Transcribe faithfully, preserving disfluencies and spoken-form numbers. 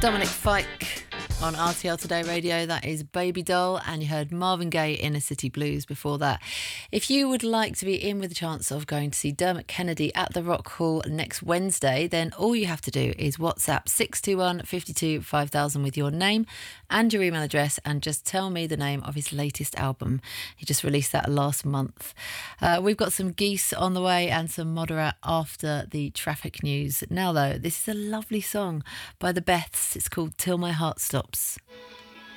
Dominic Fike on R T L Today Radio. That is Baby Doll, and you heard Marvin Gaye, Inner City Blues before that. If you would like to be in with a chance of going to see Dermot Kennedy at the Rock Hall next Wednesday, then all you have to do is WhatsApp six two one, five two, five thousand with your name and your email address, and just tell me the name of his latest album. He just released that last month. Uh, we've got some Geese on the way and some Moderat after the traffic news. Now though, this is a lovely song by the Beths. It's called Till My Heart Stops.